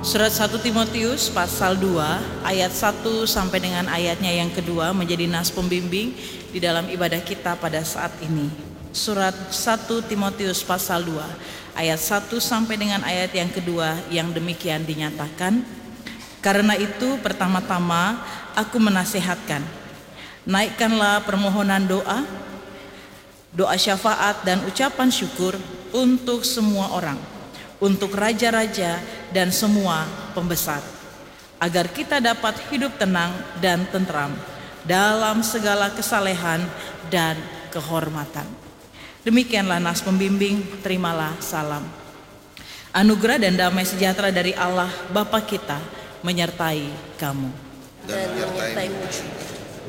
Surat 1 Timotius pasal 2 ayat 1 sampai dengan ayatnya yang kedua menjadi nas pembimbing di dalam ibadah kita pada saat ini. Surat 1 Timotius pasal 2 ayat 1 sampai dengan ayat yang kedua yang demikian dinyatakan, karena itu pertama-tama aku menasihatkan, naikkanlah permohonan doa syafaat dan ucapan syukur untuk semua orang, untuk raja-raja dan semua pembesar, agar kita dapat hidup tenang dan tentram dalam segala kesalehan dan kehormatan. Demikianlah nas pembimbing, terimalah salam. Anugerah dan damai sejahtera dari Allah Bapa kita menyertai kamu. Dan menyertai